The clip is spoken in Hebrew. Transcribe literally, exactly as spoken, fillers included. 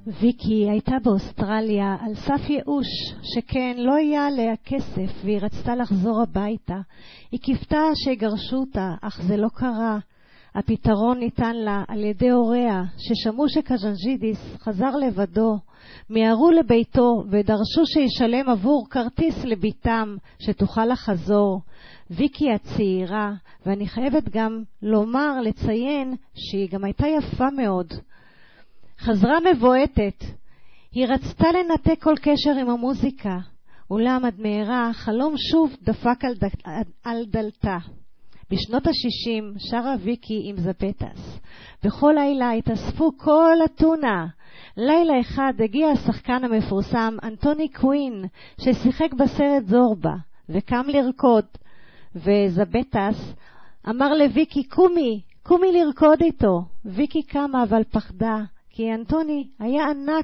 ויקי הייתה באוסטרליה על סף ייאוש, שכן לא היה עליה כסף והיא רצתה לחזור הביתה. היא קיוותה שיגרשו אותה, אך זה לא קרה. הפתרון ניתן לה על ידי הוריה, ששמעו שקז'אנג'ידיס חזר לבדו, מיהרו לביתו ודרשו שישלם עבור כרטיס לביתם שתוכל לחזור. ויקי הצעירה, ואני חייבת גם לומר, לציין, שהיא גם הייתה יפה מאוד, חזרה מבועטת. היא רצתה לנתק כל קשר עם המוזיקה, אולם עד מהרה חלום שוב דפק על, ד... על דלתה. בשנות ה-שישים שרה ויקי עם זפטס. בכל לילה התאספו כל אתונה. לילה אחד הגיע השחקן המפורסם אנטוני קווין, ששיחק בסרט זורבה, וקם לרקוד. וזפטס אמר לויקי, קומי, קומי לרקוד איתו. ויקי קמה אבל פחדה, כי אנטוני היה ענק